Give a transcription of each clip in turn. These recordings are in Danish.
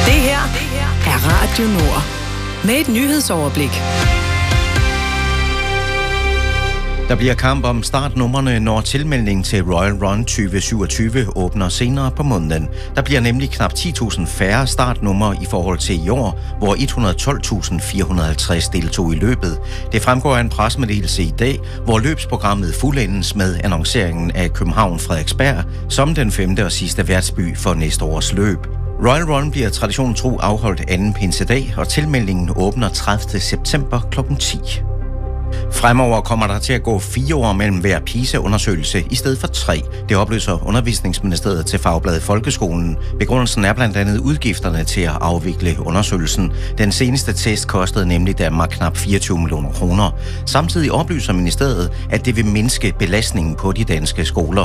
Det her er Radio Nord med et nyhedsoverblik. Der bliver kamp om startnumrene, når tilmeldingen til Royal Run 2027 åbner senere på måneden. Der bliver nemlig knap 10.000 færre startnumre i forhold til i år, hvor 112.450 deltog i løbet. Det fremgår af en pressemeddelelse i dag, hvor løbsprogrammet fuldendes med annonceringen af København-Frederiksberg som den 5. og sidste værtsby for næste års løb. Royal Run bliver traditionen tro afholdt anden pinsedag, og tilmeldingen åbner 30. september kl. 10. Fremover kommer der til at gå 4 år mellem hver PISA-undersøgelse i stedet for 3. Det oplyser Undervisningsministeriet til Fagbladet Folkeskolen. Begrundelsen er blandt andet udgifterne til at afvikle undersøgelsen. Den seneste test kostede nemlig Danmark knap 24 millioner kroner. Samtidig oplyser ministeriet, at det vil mindske belastningen på de danske skoler.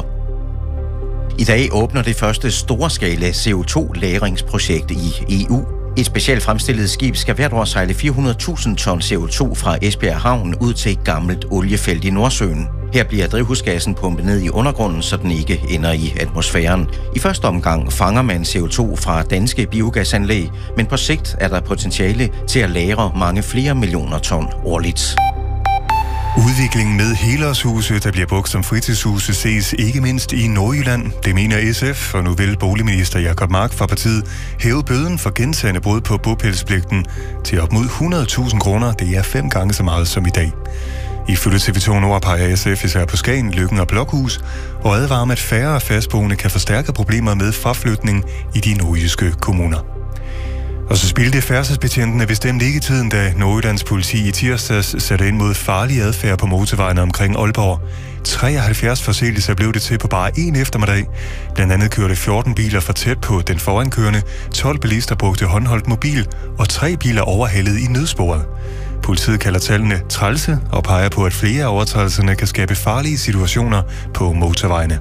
I dag åbner det første storskala CO2-lagringsprojekt i EU. Et specielt fremstillet skib skal hvert år sejle 400.000 ton CO2 fra Esbjerg Havn ud til et gammelt oliefelt i Nordsøen. Her bliver drivhusgassen pumpet ned i undergrunden, så den ikke ender i atmosfæren. I første omgang fanger man CO2 fra danske biogasanlæg, men på sigt er der potentiale til at lagre mange flere millioner ton årligt. Udviklingen med helårshuse, der bliver brugt som fritidshuse, ses ikke mindst i Nordjylland. Det mener SF, og nu vil boligminister Jacob Mark fra partiet hæve bøden for gentagne brud på bopælspligten til op mod 100.000 kroner. Det er 5 gange så meget som i dag. Ifølge TV2 Nord peger SF især på Skagen, Løkken og Blokhus, og advarer om, at færre fastboende kan forstærke problemer med fraflytning i de nordjyske kommuner. Og så spildte færdselsbetjentene bestemt ikke tiden, da Nordjyllands politi i tirsdags satte ind mod farlig adfærd på motorvejene omkring Aalborg. 73 forseelser blev det til på bare en eftermiddag. Blandt andet kørte 14 biler for tæt på den forankørende, 12 bilister brugte håndholdt mobil, og 3 biler overhalede i nødsporet. Politiet kalder tallene trælse og peger på, at flere af overtrædelserne kan skabe farlige situationer på motorvejene.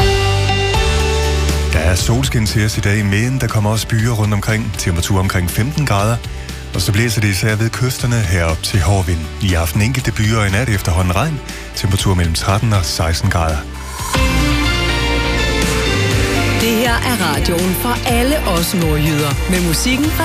Der er solskin til os i dag, men der kommer også byer rundt omkring, temperatur omkring 15 grader, og så blæser det især ved kysterne herop til hård vind. I aften enkelte byer og i nat efterhånden regn, temperatur mellem 13 og 16 grader. Det her er radioen for alle os nordjyder med musikken fra